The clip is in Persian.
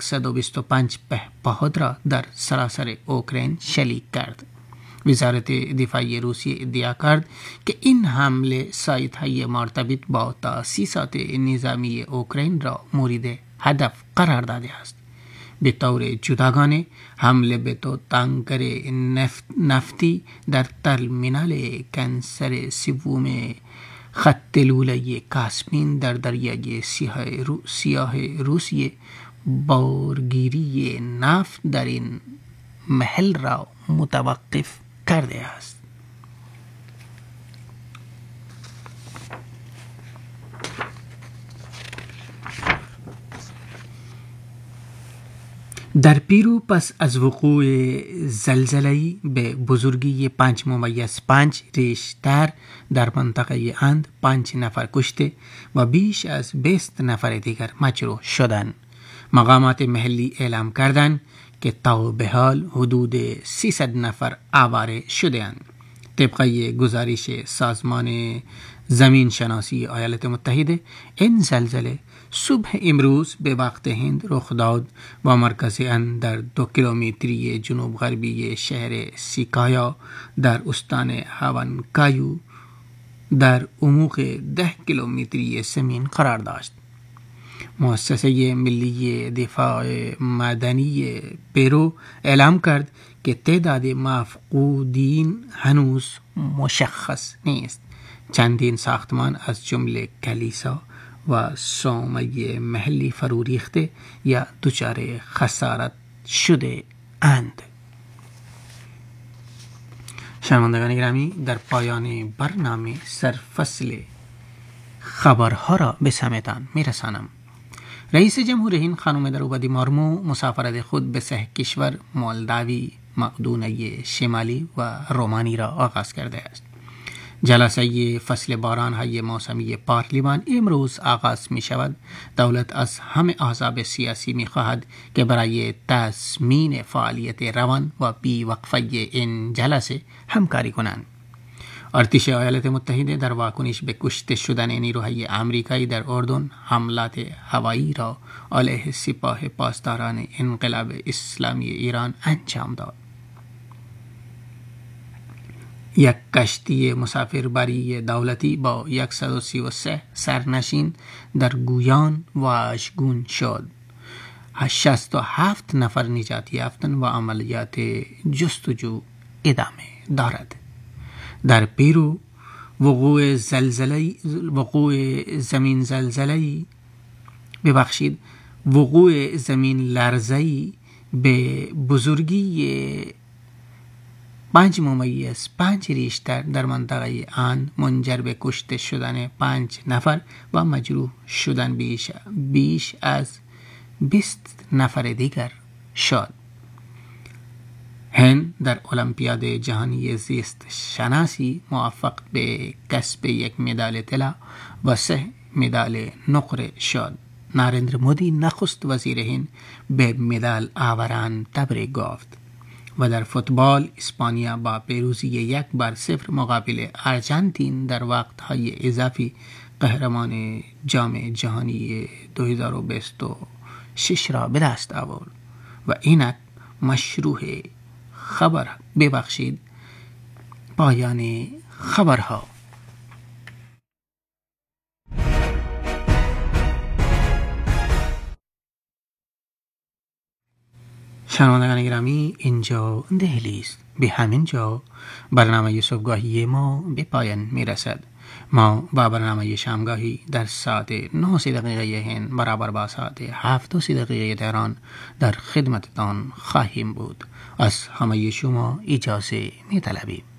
125 پهپاد را در سراسر اوکراین شلیک کرد. وزارت دفاع روسیه ادعا کرد که این حمله سایت‌های مرتبط با تأسیسات نظامی اوکراین را مورد هدف قرار داده است. به طور جداگانه حمله به دو تانکر نفتی در ترمینال کنسر سوم خط لوله کاسپین در دریای سیاه روسیه بارگیری نفت در این محل را متوقف کرده است. در پیرو پس از وقوع زلزله‌ای به بزرگی 5.5 ریشتر در منطقه اند 5 نفر کشته و بیش از 20 نفر دیگر مجروح شدند. مقامات محلی اعلام کردند که تا به حال حدود 300 نفر آواره شده‌اند. طبق گزارش سازمان زمین شناسی ایالات متحده، این زلزله صبح امروز به وقت هند رخ داد و مرکز آن در 2 کیلومتری جنوب غربی شهر سیکایا در استان هاوانکایو در عمق 10 کیلومتری زمین قرار داشت. مؤسسه ملی دفاع مدنی پیرو اعلام کرد که تعداد مفقودین هنوز مشخص نیست. چندین ساختمان از جمله کلیسا و صومعه محلی فرو ریخته یا دچار خسارت شده اند. شنوندگان گرامی، در پایان برنامه سرفصل خبرها را به سمعتان میرسانم. رئیس جمهور هند خانم دروپدی مورمو مسافرت خود به 3 کشور مولداوی، مقدونیه شمالی و رومانی را آغاز کرده است. جلسه فصل باران‌های موسمی پارلیمان امروز آغاز می شود. دولت از همه احزاب سیاسی می خواهد که برای تضمین فعالیت روان و بی‌وقفه این جلسه همکاری کنند. ارتش ایالات متحده در واکنش به کشته شدن نیروهای آمریکایی در اردن حملات هوایی را علیه سپاه پاسداران انقلاب اسلامی ایران انجام داد. یک کشتی مسافربری دولتی با 133 سرنشین در گویان واژگون شد. 67 نفر نجات یافتند و عملیات جستجو ادامه دارد. در پیرو وقوع زمین لرزه‌ای به بزرگی 5.5 ریشتر در منطقه آن منجر به کشته شدن 5 نفر و مجروح شدن بیش از 20 نفر دیگر شد. هند در المپیاد جهانی زیست شناسی موفق به کسب 1 مدال طلا و 3 مدال نقره شد. نریندر مودی نخست وزیر هند به مدال آوران تبریک گفت. و در فوتبال اسپانیا با پیروزی 1-0 مقابل آرژانتین در وقت‌های اضافی قهرمان جام جهانی 2026 را به دست آورد. و اینک مشروع پایان خبرها. شنوندگان گرامی، اینجا دهلی است. به همین جا برنامه صبحگاهی ما به پایان می رسد. ما با برنامه شامگاهی در ساعت 9:30 هند برابر با ساعت 7:30 تهران در خدمتتان خواهیم بود. از همه شما اجازه می طلبیم.